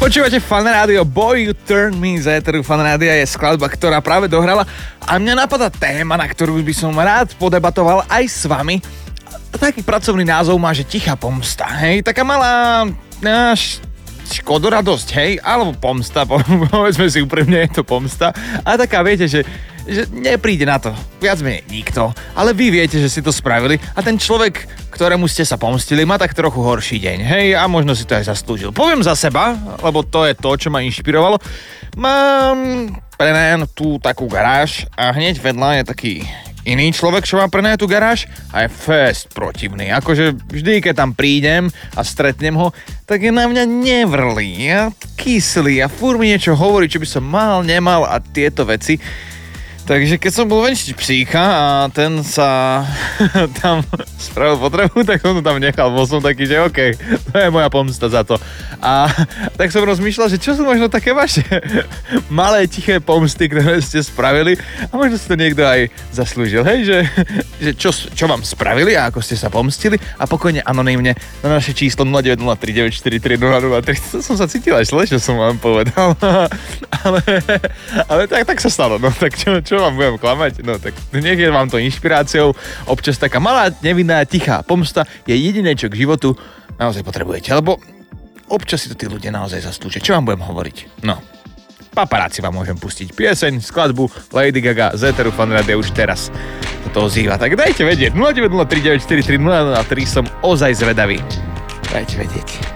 Počúvate Fan Rádio, Boy You Turn Me z éteru Fan Rádia je skladba, ktorá práve dohrala a mňa napadá téma, na ktorú by som rád podebatoval aj s vami. Taký pracovný názov má, že tichá pomsta, hej, taká malá škodoradosť, hej, alebo pomsta, povedzme si úprimne, je to pomsta, a taká, viete, že nepríde na to viac menej nikto, ale vy viete, že si to spravili a ten človek, ktorému ste sa pomstili, má tak trochu horší deň, hej, a možno si to aj zaslúžil. Poviem za seba, lebo to je to, čo ma inšpirovalo. Mám prenajatú takú garáž a hneď vedľa je taký iný človek, čo má prenajatú garáž a je fest protivný. Akože vždy, keď tam prídem a stretnem ho, tak je na mňa nevrlý a kyslý a furt mi niečo hovorí, čo by som mal, nemal a tieto veci. Takže keď som bol venčiť psíka a ten sa tam spravil potrebu, tak som to tam nechal. Bol som taký, že okej, to je moja pomsta za to. A tak som rozmýšľal, že čo sú možno také vaše malé, tiché pomsty, ktoré ste spravili a možno si to niekto aj zaslúžil. Hej, že čo vám spravili a ako ste sa pomstili a pokojne anonymne na naše číslo 0903 943 003. To som sa cítil aj zle, čo som vám povedal. ale tak sa stalo. No tak čo vám budem klamať? No tak nech je vám to inšpiráciou. Občas taká malá, nevinná, tichá pomsta je jediné, čo k životu naozaj potrebujete. Lebo občas si to tí ľudia naozaj zaslúžia. Čo vám budem hovoriť? No, paparáci vám môžem pustiť pieseň, skladbu Lady Gaga z éteru Fan Rádia už teraz sa to ozýva. Tak dajte vedieť. 0903 943 003 som ozaj zvedavý. Dajte vedieť.